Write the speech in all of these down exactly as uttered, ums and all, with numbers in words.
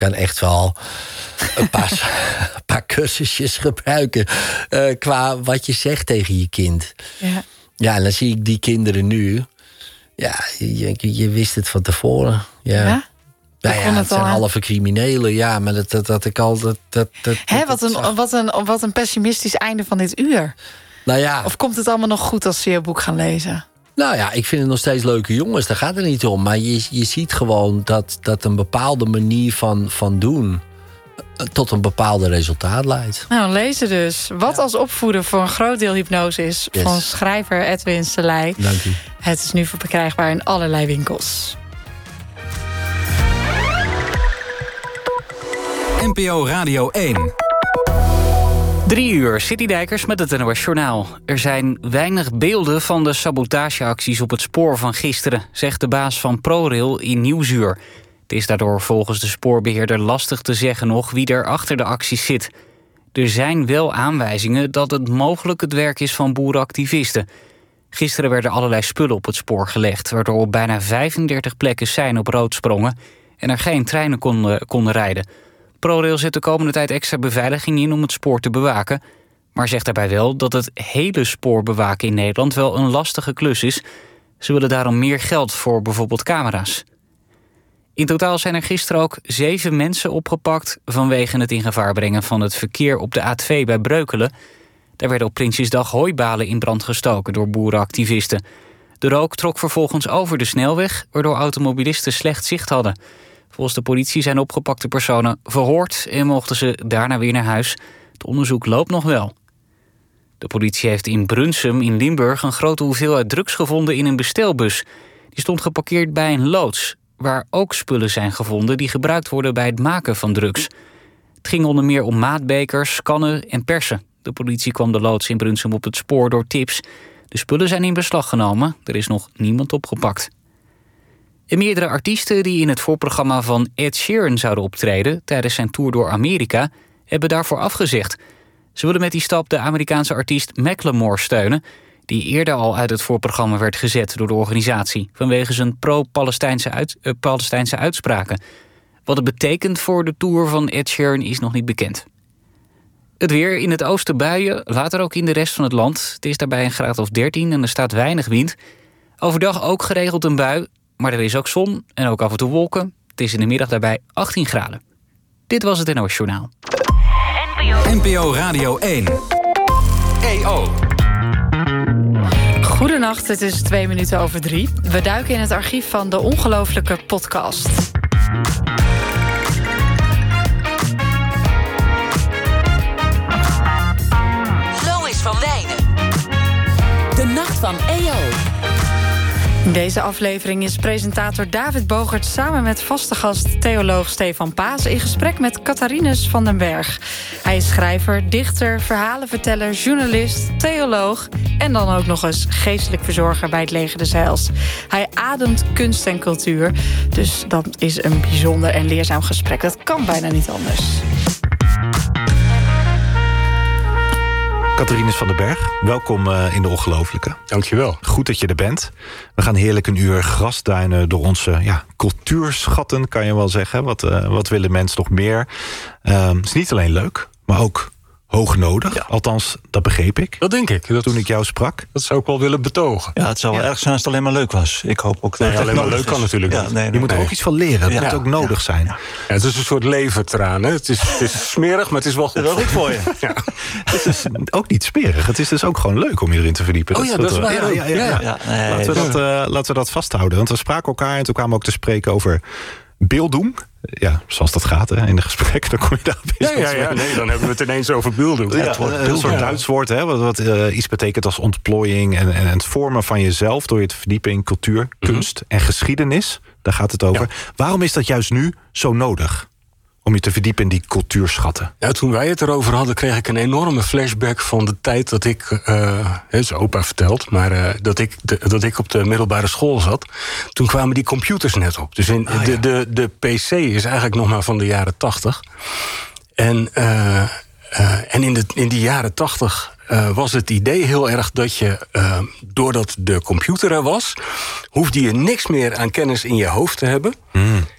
kan echt wel een paar, een paar cursusjes gebruiken uh, qua wat je zegt tegen je kind. Ja. Ja, en dan zie ik die kinderen nu. Ja, je, je wist het van tevoren. Ja. Ja? Nou ja, het het zijn al, halve criminelen. Ja, maar dat, dat, dat ik al... Dat, dat, dat, Hè, wat, een, wat, een, wat een pessimistisch einde van dit uur. Nou ja. Of komt het allemaal nog goed als ze je boek gaan lezen? Nou ja, ik vind het nog steeds leuke jongens. Daar gaat het niet om. Maar je, je ziet gewoon dat, dat een bepaalde manier van, van doen tot een bepaalde resultaat leidt. Nou, lezen dus. Wat ja. als opvoeden voor een groot deel hypnose is... Yes. van schrijver Edwin Selei. Dank u. Het is nu verkrijgbaar in allerlei winkels. N P O Radio één. Drie uur, City Dijkers met het N O S Journaal. Er zijn weinig beelden van de sabotageacties op het spoor van gisteren... zegt de baas van ProRail in Nieuwsuur. Het is daardoor volgens de spoorbeheerder lastig te zeggen nog... wie er achter de acties zit. Er zijn wel aanwijzingen dat het mogelijk het werk is van boerenactivisten. Gisteren werden allerlei spullen op het spoor gelegd... waardoor op bijna vijfendertig plekken seinen op rood sprongen... en er geen treinen konden, konden rijden... ProRail zet de komende tijd extra beveiliging in om het spoor te bewaken... maar zegt daarbij wel dat het hele spoor bewaken in Nederland wel een lastige klus is. Ze willen daarom meer geld voor bijvoorbeeld camera's. In totaal zijn er gisteren ook zeven mensen opgepakt... vanwege het in gevaar brengen van het verkeer op de A twee bij Breukelen. Daar werden op Prinsjesdag hooibalen in brand gestoken door boerenactivisten. De rook trok vervolgens over de snelweg... waardoor automobilisten slecht zicht hadden... Volgens de politie zijn opgepakte personen verhoord... en mochten ze daarna weer naar huis. Het onderzoek loopt nog wel. De politie heeft in Brunsum in Limburg... een grote hoeveelheid drugs gevonden in een bestelbus. Die stond geparkeerd bij een loods... waar ook spullen zijn gevonden die gebruikt worden bij het maken van drugs. Het ging onder meer om maatbekers, kannen en persen. De politie kwam de loods in Brunsum op het spoor door tips. De spullen zijn in beslag genomen. Er is nog niemand opgepakt. En meerdere artiesten die in het voorprogramma van Ed Sheeran zouden optreden... tijdens zijn tour door Amerika, hebben daarvoor afgezegd. Ze willen met die stap de Amerikaanse artiest Macklemore steunen... die eerder al uit het voorprogramma werd gezet door de organisatie... vanwege zijn pro-Palestijnse uit, uh, Palestijnse uitspraken. Wat het betekent voor de tour van Ed Sheeran is nog niet bekend. Het weer, in het oosten buien, later ook in de rest van het land. Het is daarbij een graad of dertien en er staat weinig wind. Overdag ook geregeld een bui... maar er is ook zon en ook af en toe wolken. Het is in de middag daarbij achttien graden. Dit was het N O S Journaal. N P O Radio één. E O. Goedenacht, het is twee minuten over drie. We duiken in het archief van de ongelooflijke podcast. Lois van Wijnen. De Nacht van E O. In deze aflevering is presentator David Bogert samen met vaste gast theoloog Stefan Paas in gesprek met Catharinus van den Berg. Hij is schrijver, dichter, verhalenverteller, journalist, theoloog en dan ook nog eens geestelijk verzorger bij het Leger des Heils. Hij ademt kunst en cultuur, dus dat is een bijzonder en leerzaam gesprek. Dat kan bijna niet anders. Catharinus van den Berg, welkom uh, in de Ongelooflijke. Dankjewel. Goed dat je er bent. We gaan heerlijk een uur grasduinen door onze ja, cultuurschatten, kan je wel zeggen. Wat, uh, wat wil de mens nog meer? Uh, het is niet alleen leuk, maar ook hoog nodig. Ja. Althans, dat begreep ik. Dat denk ik. Dat, toen ik jou sprak. Dat zou ik wel willen betogen. Ja, het zou wel ja. erg zijn als het alleen maar leuk was. Ik hoop ook dat nee, het alleen maar leuk is. kan natuurlijk ja, niet. nee, nee, je moet er nee. ook iets van leren. Dat ja. moet ook nodig ja. zijn. Ja, het is een soort levertraan. Hè? Het, is, het is smerig, maar het is wel goed, het is wel goed voor je. Ja. Het is ook niet smerig. Het is dus ook gewoon leuk om je erin te verdiepen. Oh ja, dat is waar. Ja, ja, ja, ja. Ja, nee, laten, we dat, uh, laten we dat vasthouden. Want we spraken elkaar en toen kwamen we ook te spreken over beelddoen. Ja, zoals dat gaat hè, in de gesprekken, dan kom je daar ja, ja, ja, nee, dan hebben we het ineens over beelden. Ja, een, een soort Duits woord, hè, wat, wat uh, iets betekent als ontplooiing en, en het vormen van jezelf door je te verdiepen in cultuur, kunst mm-hmm. en geschiedenis. Daar gaat het over. Ja. Waarom is dat juist nu zo nodig? Om je te verdiepen in die cultuurschatten. Ja, toen wij het erover hadden, kreeg ik een enorme flashback van de tijd dat ik, uh, is opa verteld, maar uh, dat, ik de, dat ik op de middelbare school zat. Toen kwamen die computers net op. Dus in, ah, ja. de, de, de P C is eigenlijk nog maar van de jaren tachtig. En, uh, uh, en in, de, in die jaren tachtig uh, was het idee heel erg dat je, uh, doordat de computer er was, hoefde je niks meer aan kennis in je hoofd te hebben. Mm.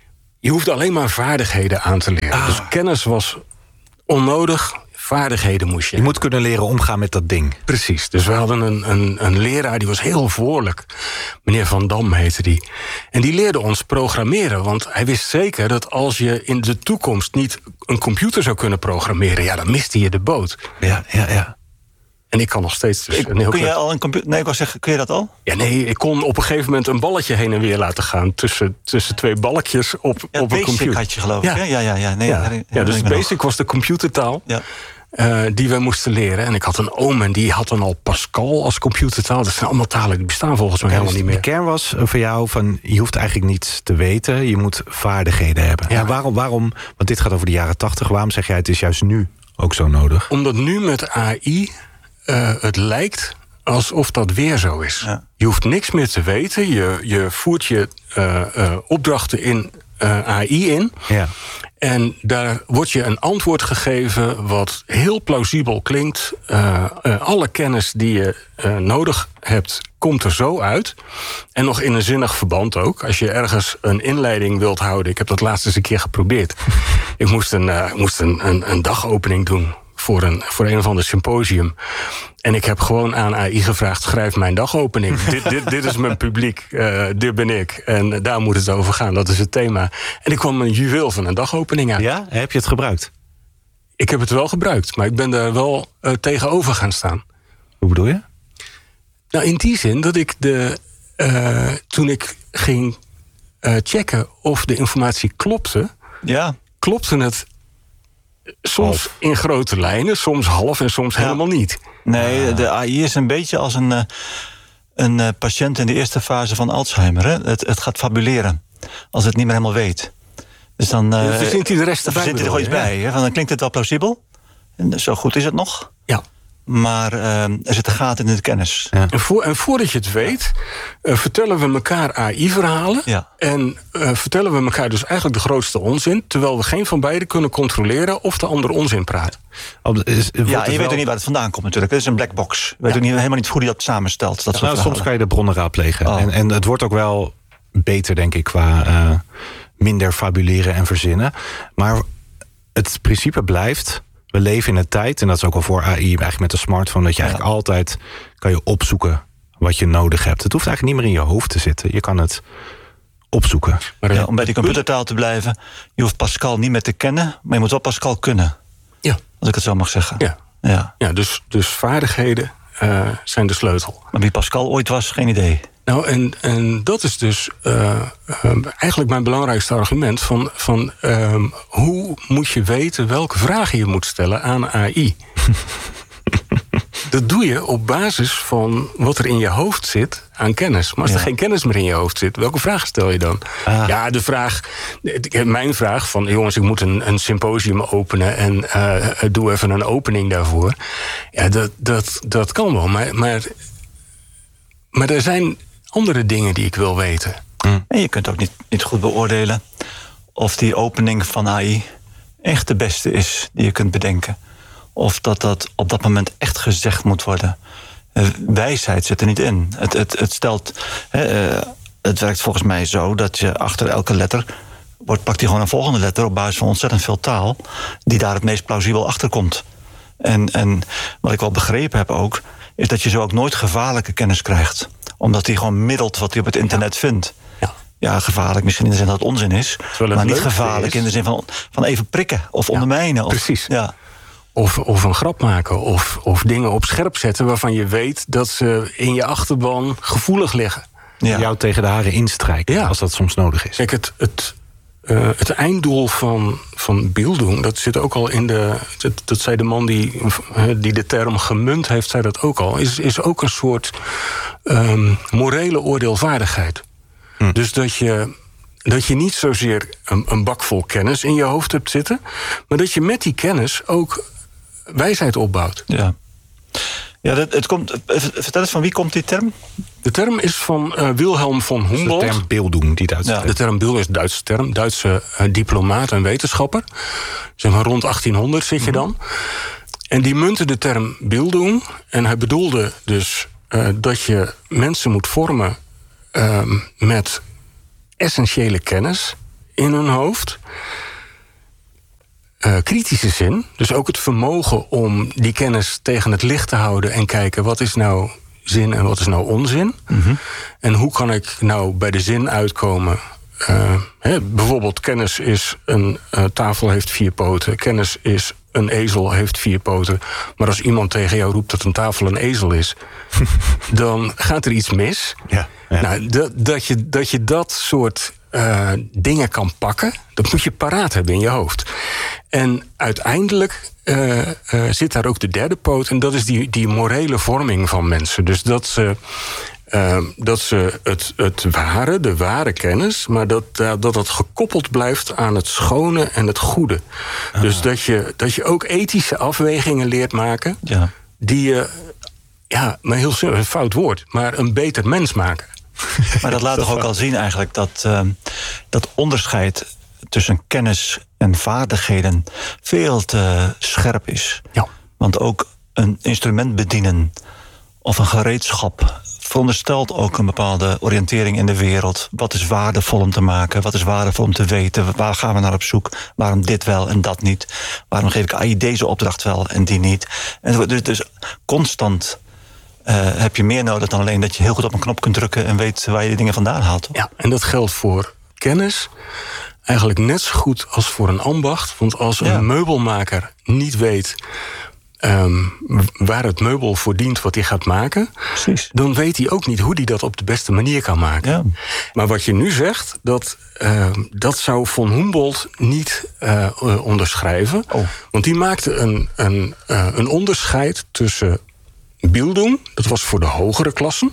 je hoeft alleen maar vaardigheden aan te leren. Ah. Dus kennis was onnodig, vaardigheden moest je. Je moet kunnen leren omgaan met dat ding. Precies, dus we hadden een, een, een leraar die was heel voorlijk. Meneer Van Dam heette die. En die leerde ons programmeren, want hij wist zeker dat als je in de toekomst niet een computer zou kunnen programmeren, ja, dan miste je de boot. Ja, ja, ja. En ik kan nog steeds dus Ik, een heel kun, je klein- al een computer, nee, ik wou zeggen, kun je dat al? Ja, nee, ik kon op een gegeven moment een balletje heen en weer laten gaan tussen, tussen twee balkjes op, Ja, op een Basic computer. had je geloof Ja. ik. hè? Ja, ja, ja. Nee, Ja, herinner- ja, dus herinner ik me nog. Basic was de computertaal. Ja. Uh, die we moesten leren. En ik had een oom en die had dan al Pascal als computertaal. Dat zijn allemaal talen die bestaan volgens mij helemaal niet De meer. kern was voor jou van, je hoeft eigenlijk niets te weten. Je moet vaardigheden hebben. Ja. En waarom, waarom, want dit gaat over de jaren tachtig. Waarom zeg jij het is juist nu ook zo nodig? Omdat nu met A I uh, het lijkt alsof dat weer zo is. Ja. Je hoeft niks meer te weten. Je, je voert je uh, uh, opdrachten in uh, A I in. Ja. En daar wordt je een antwoord gegeven wat heel plausibel klinkt. Uh, uh, alle kennis die je uh, nodig hebt, komt er zo uit. En nog in een zinnig verband ook. Als je ergens een inleiding wilt houden. Ik heb dat laatst eens een keer geprobeerd. Ik moest een, uh, moest een, een, een dagopening doen voor een, voor een of ander symposium. En ik heb gewoon aan A I gevraagd, schrijf mijn dagopening. dit, dit, dit is mijn publiek, uh, dit ben ik. En daar moet het over gaan, dat is het thema. En ik kwam een juweel van een dagopening uit. Ja? Heb je het gebruikt? Ik heb het wel gebruikt, maar ik ben daar wel uh, tegenover gaan staan. Hoe bedoel je? Nou, in die zin dat ik de... Uh, toen ik ging uh, checken of de informatie klopte... Ja. klopte het soms half. In grote lijnen, soms half en soms ja. helemaal niet. Nee, de A I is een beetje als een, uh, een uh, patiënt in de eerste fase van Alzheimer. Hè? Het, het gaat fabuleren als het niet meer helemaal weet. Dus dan uh, ja, verzint hij de rest erbij. Verzint hij er gewoon iets bij. Hè? Van, dan klinkt het wel plausibel. En zo goed is het nog. Ja. Maar uh, er zitten gaten in de kennis. Ja. En, voor, en voordat je het weet, uh, vertellen we elkaar A I-verhalen. Ja. En uh, vertellen we elkaar dus eigenlijk de grootste onzin. Terwijl we geen van beiden kunnen controleren of de ander onzin praat. Oh, is, ja, en je wel... weet ook niet waar het vandaan komt natuurlijk. Het is een black box. Je weet ja. ook niet, helemaal niet hoe die dat samenstelt. Dat ja, nou, soms kan je de bronnen raadplegen. Oh. En, en het wordt ook wel beter, denk ik, qua uh, minder fabuleren en verzinnen. Maar het principe blijft... We leven in een tijd, en dat is ook al voor A I eigenlijk met de smartphone... dat je eigenlijk ja. altijd kan je opzoeken wat je nodig hebt. Het hoeft eigenlijk niet meer in je hoofd te zitten. Je kan het opzoeken. Maar ja, om bij die computertaal te blijven... je hoeft Pascal niet meer te kennen, maar je moet wel Pascal kunnen. Ja. Als ik het zo mag zeggen. Ja, ja. ja dus, dus vaardigheden uh, zijn de sleutel. Maar wie Pascal ooit was, geen idee. Nou, en, en dat is dus uh, uh, eigenlijk mijn belangrijkste argument... van, van uh, hoe moet je weten welke vragen je moet stellen aan A I? Dat doe je op basis van wat er in je hoofd zit aan kennis. Maar als ja. er geen kennis meer in je hoofd zit, welke vragen stel je dan? Ah. Ja, de vraag, mijn vraag van... jongens, ik moet een, een symposium openen... en uh, doe even een opening daarvoor. Ja, dat, dat, dat kan wel, maar... maar, maar er zijn... andere dingen die ik wil weten. Mm. En je kunt ook niet, niet goed beoordelen... of die opening van A I echt de beste is die je kunt bedenken. Of dat dat op dat moment echt gezegd moet worden. Uh, wijsheid zit er niet in. Het, het, het stelt... Uh, het werkt volgens mij zo dat je achter elke letter... wordt, pakt hij gewoon een volgende letter op basis van ontzettend veel taal... die daar het meest plausibel achter komt. En, en wat ik wel begrepen heb ook... is dat je zo ook nooit gevaarlijke kennis krijgt... omdat hij gewoon middelt wat hij op het internet ja. vindt. Ja. ja, gevaarlijk misschien in de zin dat het onzin is... maar niet gevaarlijk is. In de zin van, van even prikken of ja, ondermijnen. Of, precies. Ja. Of, of een grap maken of, of dingen op scherp zetten... waarvan je weet dat ze in je achterban gevoelig liggen. Ja. Jou tegen de haren instrijken, ja. als dat soms nodig is. Kijk, het, het, uh, het einddoel van, van Bildung, dat zit ook al in de... Dat, dat zei de man die, die de term gemunt heeft, zei dat ook al... is, is ook een soort um, morele oordeelvaardigheid. Hm. Dus dat je... dat je niet zozeer een, een bak vol kennis in je hoofd hebt zitten... maar dat je met die kennis ook wijsheid opbouwt. Ja, ja dat, het komt, vertel eens, van wie komt die term? De term is van uh, Wilhelm von Humboldt. De term Bildung, die Duitse ja. term. De term Bildung is een Duitse term. Duitse uh, diplomaat en wetenschapper. Zeg maar rond achttienhonderd zit je dan. Mm-hmm. En die muntte de term Bildung. En hij bedoelde dus uh, dat je mensen moet vormen... Uh, met essentiële kennis. in hun hoofd. Uh, kritische zin, dus ook het vermogen om die kennis tegen het licht te houden en kijken wat is nou zin en wat is nou onzin. Mm-hmm. En hoe kan ik nou bij de zin uitkomen. Uh, hè, bijvoorbeeld kennis is een uh, tafel heeft vier poten, kennis is een ezel heeft vier poten. Maar als iemand tegen jou roept dat een tafel een ezel is, dan gaat er iets mis. Ja, ja. Nou, dat, dat, je, dat je dat soort uh, dingen kan pakken, dat moet je paraat hebben in je hoofd. En uiteindelijk uh, uh, zit daar ook de derde poot, en dat is die, die morele vorming van mensen. Dus dat ze, uh, dat ze het, het ware, de ware kennis, maar dat, uh, dat het gekoppeld blijft aan het schone en het goede. Ah. Dus dat je, dat je ook ethische afwegingen leert maken, ja. die je, ja, maar heel simpel, een fout woord, maar een beter mens maken. Maar dat laat toch ook al zien eigenlijk dat uh, dat onderscheid tussen kennis en vaardigheden veel te scherp is. Ja. Want ook een instrument bedienen of een gereedschap veronderstelt ook een bepaalde oriëntering in de wereld. Wat is waardevol om te maken? Wat is waardevol om te weten? Waar gaan we naar op zoek? Waarom dit wel en dat niet? Waarom geef ik A I deze opdracht wel en die niet? En dus, dus constant uh, heb je meer nodig dan alleen dat je heel goed op een knop kunt drukken en weet waar je de dingen vandaan haalt. Ja, en dat geldt voor kennis eigenlijk net zo goed als voor een ambacht. Want als een ja. meubelmaker niet weet Um, waar het meubel voor dient wat hij gaat maken, precies, dan weet hij ook niet hoe hij dat op de beste manier kan maken. Ja. Maar wat je nu zegt, dat, uh, dat zou von Humboldt niet uh, uh, onderschrijven. Oh. Want die maakte een, een, uh, een onderscheid tussen Bildung, dat was voor de hogere klassen,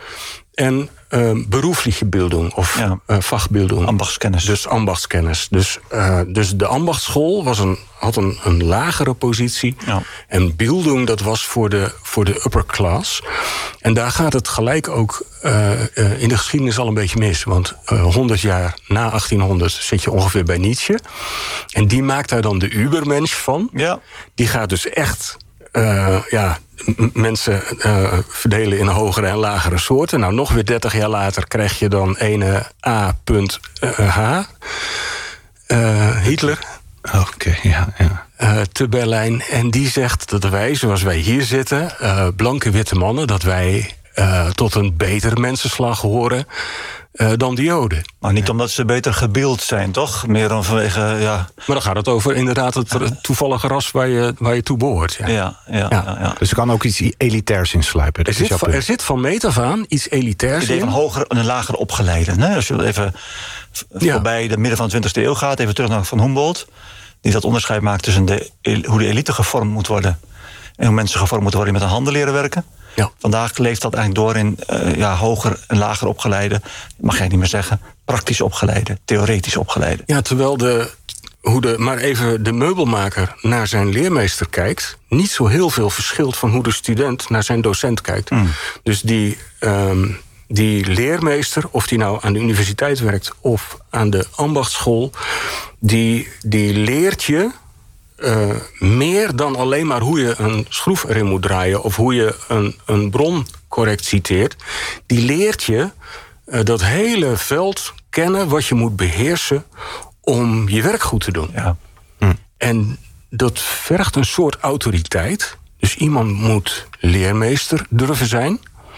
en uh, beroepsliche Bildung of ja. uh, Fachbildung. Ambachtskennis. Dus ambachtskennis. Dus, uh, dus de ambachtsschool was een, had een, een lagere positie. Ja. En Bildung, dat was voor de, voor de upper class. En daar gaat het gelijk ook uh, uh, in de geschiedenis al een beetje mis. Want uh, honderd jaar na achttienhonderd zit je ongeveer bij Nietzsche. En die maakt daar dan de Übermensch van. Ja. Die gaat dus echt Uh, ja, m- mensen uh, verdelen in hogere en lagere soorten. Nou, nog weer dertig jaar later krijg je dan ene A H. Uh, Hitler. Oké, okay, ja, ja. Uh, te Berlijn. En die zegt dat wij, zoals wij hier zitten, uh, blanke witte mannen, dat wij uh, tot een beter mensenslag horen Uh, dan de Joden. Maar niet omdat ze beter gebeeld zijn, toch? Meer dan vanwege, ja. Maar dan gaat het over inderdaad het toevallige ras waar je, waar je toe behoort. Ja. Ja, ja, ja. Ja, ja. Dus er kan ook iets elitairs insluipen. Er zit, van, er zit van meet af aan iets elitairs in. Het idee van hoger en lager opgeleide. Nee? Als je even ja. voorbij de midden van de twintigste eeuw gaat, even terug naar Van Humboldt, die dat onderscheid maakt tussen de, hoe de elite gevormd moet worden en hoe mensen gevormd moeten worden die met hun handen leren werken. Ja. Vandaag leeft dat eigenlijk door in uh, ja, hoger en lager opgeleide, mag jij niet meer zeggen, praktisch opgeleide, theoretisch opgeleide. Ja, terwijl de, hoe de, maar even de meubelmaker naar zijn leermeester kijkt, niet zo heel veel verschilt van hoe de student naar zijn docent kijkt. Mm. Dus die, um, die leermeester, of die nou aan de universiteit werkt of aan de ambachtsschool, die, die leert je Uh, meer dan alleen maar hoe je een schroef erin moet draaien of hoe je een, een bron correct citeert. Die leert je uh, dat hele veld kennen wat je moet beheersen om je werk goed te doen. Ja. Hm. En dat vergt een soort autoriteit. Dus iemand moet leermeester durven zijn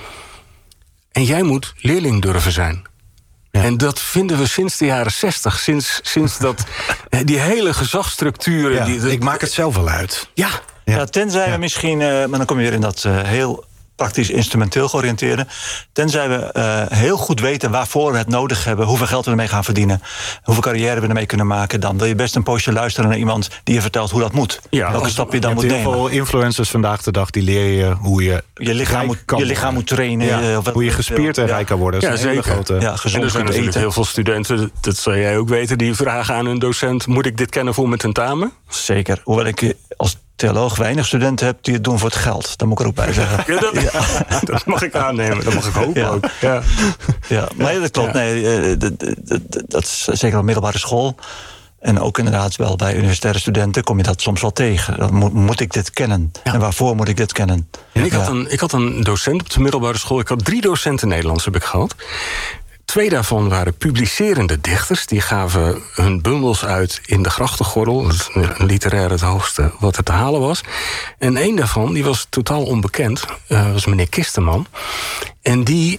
en jij moet leerling durven zijn. Ja. En dat vinden we sinds de jaren zestig. Sinds, sinds dat, die hele gezagsstructuren. Ja, die, de, ik maak het zelf wel uit. Ja. ja. ja tenzij ja. we misschien, uh, maar dan kom je weer in dat uh, heel praktisch instrumenteel georiënteerde. Tenzij we uh, heel goed weten waarvoor we het nodig hebben, hoeveel geld we ermee gaan verdienen, hoeveel carrière we ermee kunnen maken, dan wil je best een poosje luisteren naar iemand die je vertelt hoe dat moet. Ja, welke stap je dan je moet nemen. Er zijn heel veel influencers vandaag de dag die leren je hoe je je lichaam moet, je lichaam moet trainen. Ja. Of hoe je gespierd en rijk kan worden. Dat ja, is een hele grote. Ja, gezond en er zijn natuurlijk heel veel studenten, dat zal jij ook weten, die vragen aan hun docent: moet ik dit kennen voor mijn tentamen? Zeker. Hoewel ik als theoloog weinig studenten heb die het doen voor het geld. Dat moet ik er ook bij zeggen. Ja, dat, ja. dat mag ik aannemen. Dat mag ik hopen ja. ook. Ja, ja maar dat klopt. Ja. Nee, dat, dat, dat is zeker op middelbare school. En ook inderdaad wel bij universitaire studenten kom je dat soms wel tegen. Dan moet, moet ik dit kennen? Ja. En waarvoor moet ik dit kennen? En ik, ja. had een, ik had een docent op de middelbare school. Ik had drie docenten Nederlands heb ik gehad. Twee daarvan waren publicerende dichters. Die gaven hun bundels uit in de grachtengordel. Dat is literair het hoogste wat er te halen was. En één daarvan, die was totaal onbekend. Uh, was meneer Kisterman. En die,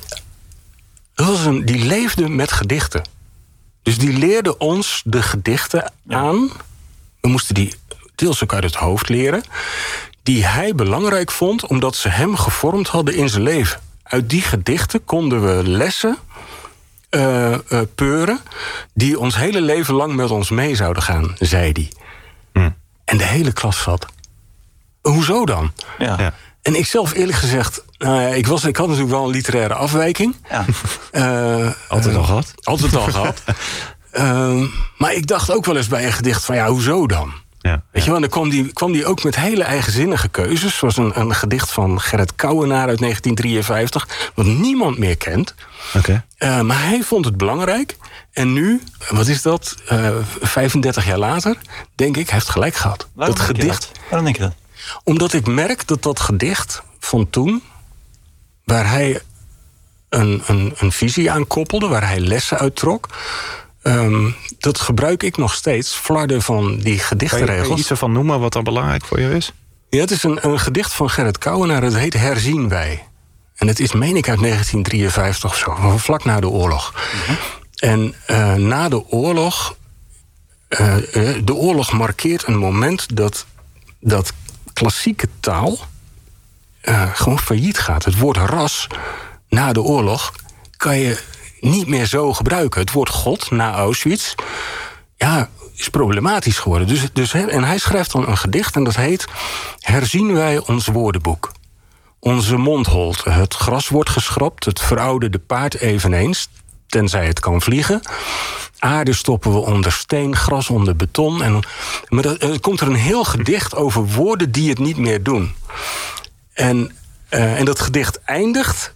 dat was een, die leefde met gedichten. Dus die leerde ons de gedichten aan. We moesten die deels ook uit het hoofd leren. Die hij belangrijk vond, omdat ze hem gevormd hadden in zijn leven. Uit die gedichten konden we lessen uh, uh, peuren die ons hele leven lang met ons mee zouden gaan, zei hij. Hmm. En de hele klas zat. Hoezo dan? Ja. Ja. En ik zelf eerlijk gezegd, uh, ik, was, ik had natuurlijk wel een literaire afwijking. Ja. Uh, altijd uh, al gehad? Altijd al gehad. Uh, maar ik dacht ook wel eens bij een gedicht van ja, hoezo dan? Ja, Weet je wel, dan kwam die, kwam die ook met hele eigenzinnige keuzes. Zoals een, een gedicht van Gerrit Kouwenaar uit negentien drieënvijftig... wat niemand meer kent. Okay. Uh, maar hij vond het belangrijk. En nu, wat is dat, uh, vijfendertig jaar later, denk ik, hij heeft gelijk gehad. Waarom dat denk gedicht. je dat? Waarom denk je dat? Omdat ik merk dat dat gedicht van toen, waar hij een, een, een visie aan koppelde, waar hij lessen uit trok, Um, dat gebruik ik nog steeds, flarden van die gedichtenregels. Kan je, kan je iets ervan noemen wat dan belangrijk voor je is? Ja, het is een, een gedicht van Gerrit Kouwenaar, het heet Herzien wij. En het is, meen ik, uit negentien drieënvijftig of zo, vlak na de oorlog. Mm-hmm. En uh, na de oorlog, uh, uh, de oorlog markeert een moment dat, dat klassieke taal uh, gewoon failliet gaat. Het woord ras na de oorlog kan je niet meer zo gebruiken. Het woord God na Auschwitz, ja, is problematisch geworden. Dus, dus, en hij schrijft dan een gedicht en dat heet Herzien wij ons woordenboek. Onze mondholte, het gras wordt geschrapt, het verouderde paard eveneens, tenzij het kan vliegen. Aarde stoppen we onder steen, gras onder beton. En, maar dat, er komt er een heel gedicht over woorden die het niet meer doen. En, uh, en dat gedicht eindigt,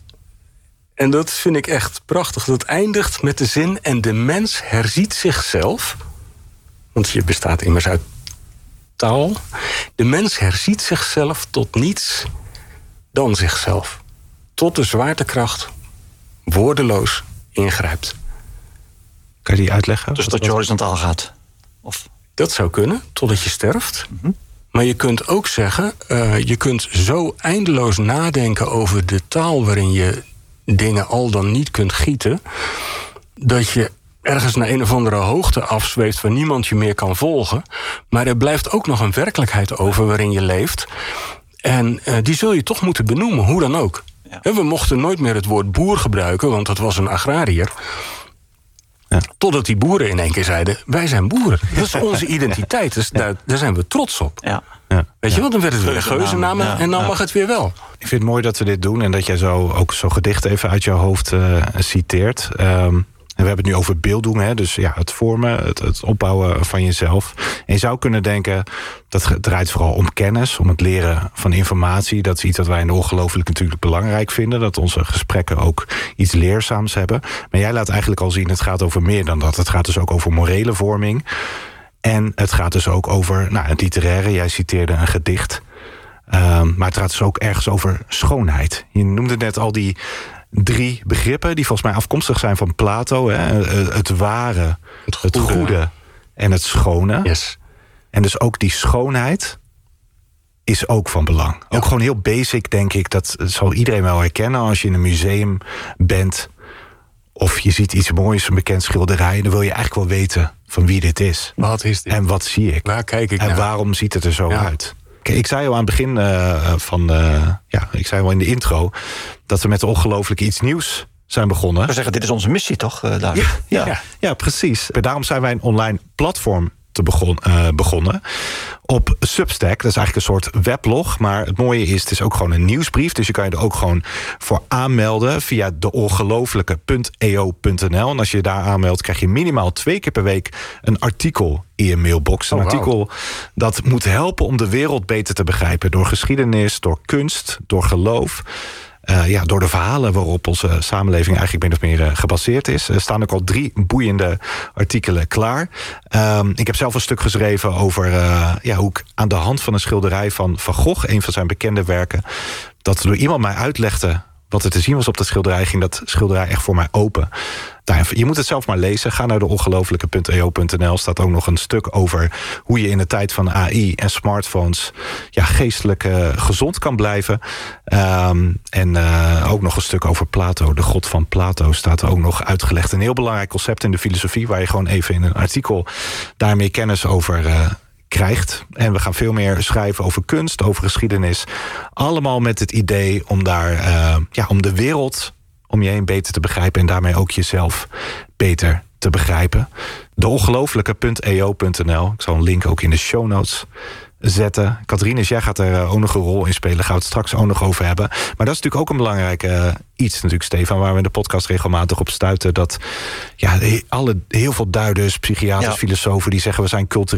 en dat vind ik echt prachtig, dat eindigt met de zin: en de mens herziet zichzelf, want je bestaat immers uit taal. De mens herziet zichzelf tot niets dan zichzelf. Tot de zwaartekracht woordeloos ingrijpt. Kan je die uitleggen? Dus dat je horizontaal gaat? Of? Dat zou kunnen, totdat je sterft. Mm-hmm. Maar je kunt ook zeggen, uh, je kunt zo eindeloos nadenken over de taal waarin je dingen al dan niet kunt gieten, dat je ergens naar een of andere hoogte afzweeft waar niemand je meer kan volgen. Maar er blijft ook nog een werkelijkheid over waarin je leeft. En uh, die zul je toch moeten benoemen, hoe dan ook. Ja. We mochten nooit meer het woord boer gebruiken, want dat was een agrariër. Ja. Totdat die boeren in één keer zeiden, wij zijn boeren. Dat is onze identiteit, dus ja. daar, daar zijn we trots op. Ja. Ja. Weet je wel, dan werd het weer een geuzennaam ja. en dan ja. mag het weer wel. Ik vind het mooi dat we dit doen en dat jij zo ook zo'n gedicht even uit jouw hoofd uh, citeert. Um, en we hebben het nu over beelddoen, hè? Dus ja, het vormen, het, het opbouwen van jezelf. En je zou kunnen denken, dat draait vooral om kennis, om het leren van informatie. Dat is iets wat wij in ongelooflijk natuurlijk belangrijk vinden. Dat onze gesprekken ook iets leerzaams hebben. Maar jij laat eigenlijk al zien, het gaat over meer dan dat. Het gaat dus ook over morele vorming. En het gaat dus ook over nou, het literaire. Jij citeerde een gedicht. Um, maar het gaat dus ook ergens over schoonheid. Je noemde net al die drie begrippen die volgens mij afkomstig zijn van Plato. Hè? Het ware, het goede, het goede en het schone. Yes. En dus ook die schoonheid is ook van belang. Ja. Ook gewoon heel basic, denk ik. Dat zal iedereen wel herkennen als je in een museum bent of je ziet iets moois, een bekend schilderij, dan wil je eigenlijk wel weten van wie dit is. Wat is dit? En wat zie ik? Waar kijk ik en naar? Waarom ziet het er zo ja. uit? Kijk, ik zei al aan het begin uh, van, uh, ja, ik zei al in de intro, dat we met ongelooflijk iets nieuws zijn begonnen. We zeggen, dit is onze missie, toch, uh, David? Ja, ja, ja. ja, precies. Daarom zijn wij een online platform te begon, uh, begonnen op Substack. Dat is eigenlijk een soort weblog. Maar het mooie is, het is ook gewoon een nieuwsbrief. Dus je kan je er ook gewoon voor aanmelden via de ongelooflijke punt e o punt n l. En als je je daar aanmeldt, krijg je minimaal twee keer per week een artikel in je mailbox. Een oh, wow. artikel dat moet helpen om de wereld beter te begrijpen. Door geschiedenis, door kunst, door geloof. Uh, ja, door de verhalen waarop onze samenleving eigenlijk min of meer uh, gebaseerd is. Er staan ook al drie boeiende artikelen klaar. Um, ik heb zelf een stuk geschreven over uh, ja, hoe ik aan de hand van een schilderij van Van Gogh, een van zijn bekende werken, dat door iemand mij uitlegde wat er te zien was op dat schilderij, ging dat schilderij echt voor mij open. Je moet het zelf maar lezen. Ga naar de ongelofelijke punt e o punt n l. Staat ook nog een stuk over hoe je in de tijd van A I en smartphones ja, geestelijk uh, gezond kan blijven. Um, en uh, ook nog een stuk over Plato. De god van Plato staat ook nog uitgelegd. Een heel belangrijk concept in de filosofie, waar je gewoon even in een artikel daarmee kennis over uh, krijgt. En we gaan veel meer schrijven over kunst, over geschiedenis. Allemaal met het idee om daar uh, ja, om de wereld om je heen beter te begrijpen en daarmee ook jezelf beter te begrijpen. de ongelofelijke punt e o punt n l. Ik zal een link ook in de show notes zetten. Catharines, jij gaat er ook nog een rol in spelen. Gaan we het straks ook nog over hebben. Maar dat is natuurlijk ook een belangrijk uh, iets natuurlijk, Stefan, waar we in de podcast regelmatig op stuiten. Dat ja, alle, heel veel duiders, psychiaters, ja. filosofen die zeggen we zijn cultureel